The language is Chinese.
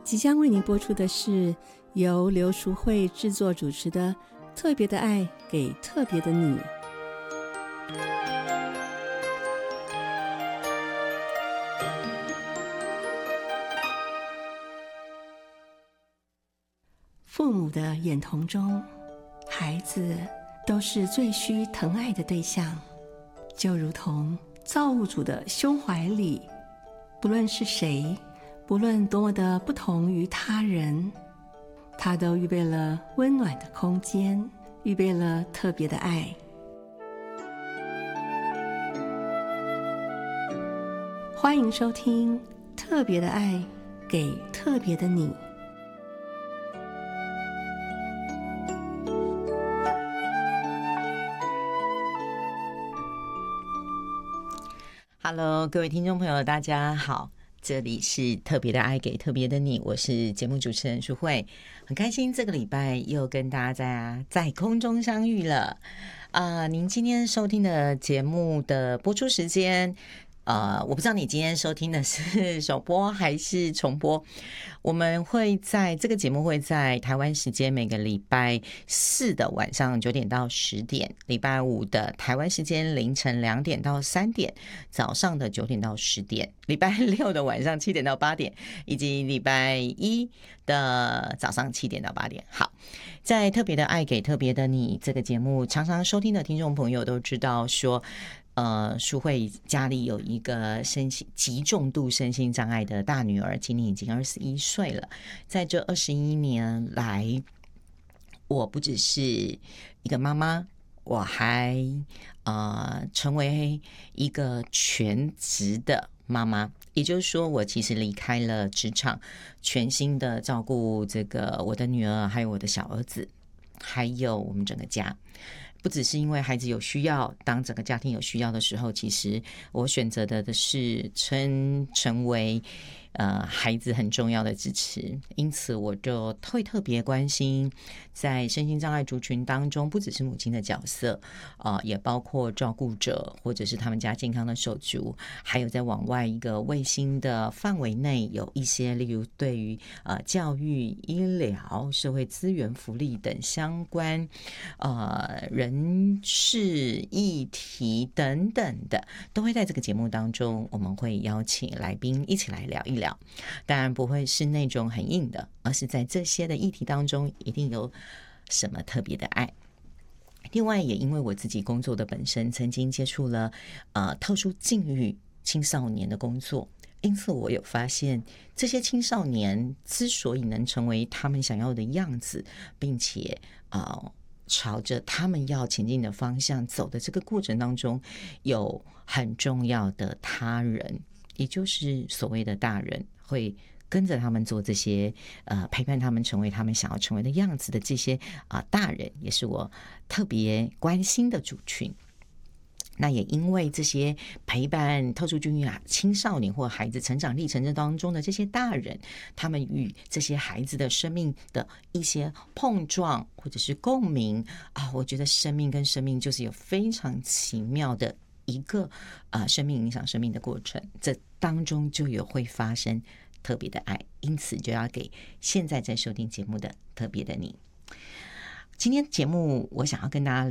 即将为您播出的是由刘淑慧制作主持的《特别的爱给特别的你》。父母的眼瞳中，孩子都是最需疼爱的对象，就如同造物主的胸怀里，不论是谁，不论多么的不同于他人，他都预备了温暖的空间，预备了特别的爱。欢迎收听《特别的爱给特别的你》。 Hello， 各位听众朋友，大家好，这里是特别的爱给特别的你，我是节目主持人淑慧，很开心这个礼拜又跟大家在空中相遇了。您今天收听的节目的播出时间，我不知道你今天收听的是首播还是重播。我们会在这个节目会在台湾时间每个礼拜四的晚上9点到10点，礼拜五的台湾时间凌晨2点到3点，早上的9点到10点，礼拜六的晚上7点到8点，以及礼拜一的早上7点到8点。好，在特别的爱给特别的你这个节目，常常收听的听众朋友都知道说，淑慧家里有一个极重度身心障碍的大女儿，今年已经21岁了。在这21年来，我不只是一个妈妈，我还成为一个全职的妈妈。也就是说，我其实离开了职场，全心的照顾这个我的女儿，还有我的小儿子，还有我们整个家。不只是因为孩子有需要，当整个家庭有需要的时候，其实我选择的是成为孩子很重要的支持。因此我就会特别关心在身心障碍族群当中，不只是母亲的角色，也包括照顾者或者是他们家健康的手足，还有在往外一个卫星的范围内有一些例如对于教育、医疗、社会资源、福利等相关人事议题等等的，都会在这个节目当中，我们会邀请来宾一起来聊一聊。当然不会是那种很硬的，而是在这些的议题当中一定有什么特别的爱。另外也因为我自己工作的本身曾经接触了特殊境遇青少年的工作，因此我有发现这些青少年之所以能成为他们想要的样子，并且朝着他们要前进的方向走的这个过程当中，有很重要的他人，也就是所谓的大人，会跟着他们做这些陪伴他们成为他们想要成为的样子的这些大人，也是我特别关心的族群。那也因为这些陪伴特殊境遇青少年或孩子成长历程当中的这些大人，他们与这些孩子的生命的一些碰撞或者是共鸣我觉得生命跟生命就是有非常奇妙的一个生命影响生命的过程，这当中就有会发生特别的爱，因此就要给现在在收听节目的特别的你。今天节目我想要跟大家